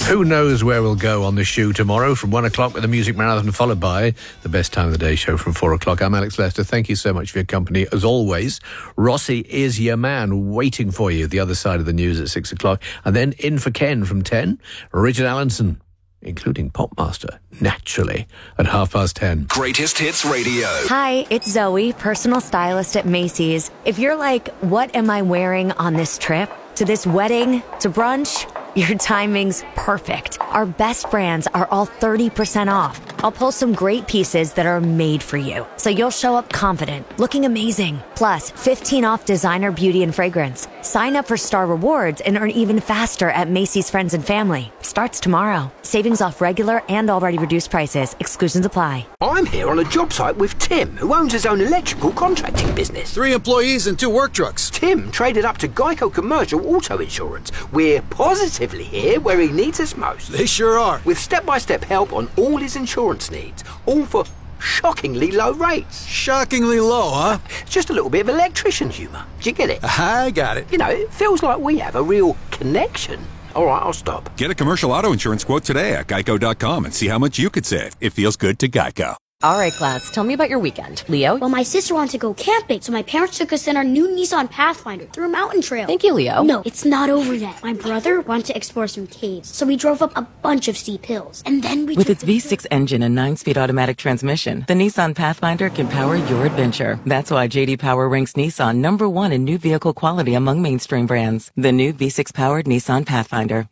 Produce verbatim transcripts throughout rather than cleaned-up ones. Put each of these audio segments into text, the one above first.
Who knows where we'll go on the shoe tomorrow from one o'clock with the Music Marathon, followed by the Best Time of the Day show from four o'clock. I'm Alex Lester. Thank you so much for your company. As always, Rossi is your man waiting for you the other side of the news at six o'clock. And then in for Ken from ten, Richard Allenson, including Popmaster, naturally, at half past ten. Greatest Hits Radio. Hi, it's Zoe, personal stylist at Macy's. If you're like, what am I wearing on this trip? To this wedding? To brunch? Your timing's perfect. Our best brands are all thirty percent off. I'll pull some great pieces that are made for you, so you'll show up confident, looking amazing. Plus, fifteen off designer beauty and fragrance. Sign up for Star Rewards and earn even faster at Macy's Friends and Family. Starts tomorrow. Savings off regular and already reduced prices. Exclusions apply. I'm here on a job site with Tim, who owns his own electrical contracting business. Three employees and two work trucks. Tim traded up to Geico Commercial Auto Insurance. We're positively here where he needs us most. They sure are. With step-by-step help on all his insurance needs, all for shockingly low rates. Shockingly low, huh? It's just a little bit of electrician humour. Do you get it? I got it. You know, it feels like we have a real connection. All right, I'll stop. Get a commercial auto insurance quote today at geico dot com and see how much you could save. It feels good to Geico. All right, class, tell me about your weekend. Leo? Well, my sister wanted to go camping, so my parents took us in our new Nissan Pathfinder through a mountain trail. Thank you, Leo. No, it's not over yet. My brother wanted to explore some caves, so we drove up a bunch of steep hills. And then we With took its V six engine and nine-speed automatic transmission, the Nissan Pathfinder can power your adventure. That's why J D Power ranks Nissan number one in new vehicle quality among mainstream brands. The new V six-powered Nissan Pathfinder.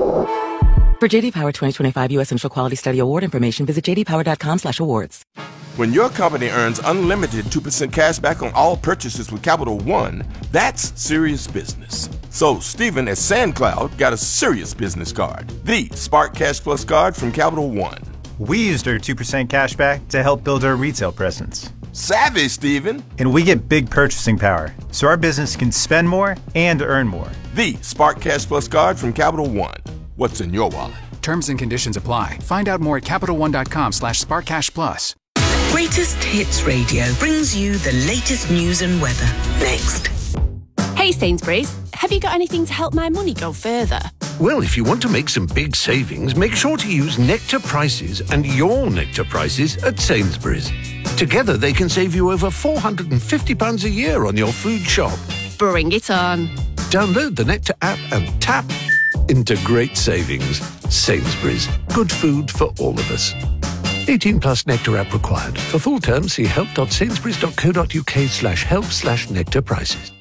For J D Power twenty twenty-five U S Initial Quality Study Award information, visit j d power dot com slash awards. When your company earns unlimited two percent cash back on all purchases with Capital One, that's serious business. So Stephen at SandCloud got a serious business card, the Spark Cash Plus card from Capital One. We used our two percent cash back to help build our retail presence. Savvy, Stephen. And we get big purchasing power, so our business can spend more and earn more. The Spark Cash Plus card from Capital One. What's in your wallet? Terms and conditions apply. Find out more at capital one dot com slash spark cash plus. Greatest Hits Radio brings you the latest news and weather. Next. Hey Sainsbury's, have you got anything to help my money go further? Well, if you want to make some big savings, make sure to use Nectar Prices and your Nectar Prices at Sainsbury's. Together, they can save you over four hundred fifty pounds a year on your food shop. Bring it on. Download the Nectar app and tap into great savings. Sainsbury's. Good food for all of us. eighteen plus Nectar app required. For full terms, see help dot sainsbury's dot co dot uk slash help slash Nectar Prices.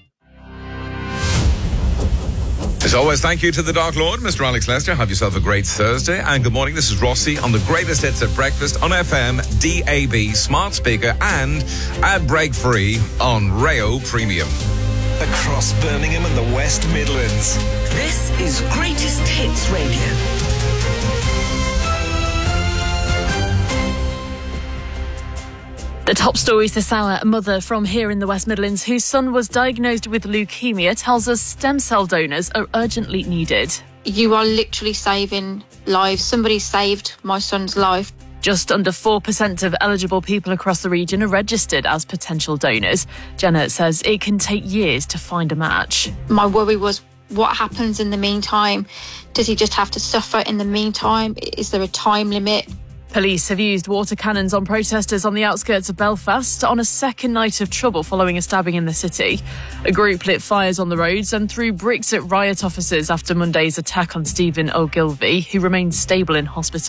As always, thank you to the Dark Lord, Mister Alex Lester. Have yourself a great Thursday. And good morning, this is Rossi on the Greatest Hits at Breakfast on F M, D A B, smart speaker and ad break free on Rayo Premium. Across Birmingham and the West Midlands. This is Greatest Hits Radio. The top stories this hour. A mother from here in the West Midlands whose son was diagnosed with leukemia tells us stem cell donors are urgently needed. You are literally saving lives. Somebody saved my son's life. Just under four percent of eligible people across the region are registered as potential donors. Jenna says it can take years to find a match. My worry was, what happens in the meantime? Does he just have to suffer in the meantime? Is there a time limit? Police have used water cannons on protesters on the outskirts of Belfast on a second night of trouble following a stabbing in the city. A group lit fires on the roads and threw bricks at riot officers after Monday's attack on Stephen Ogilvie, who remains stable in hospital.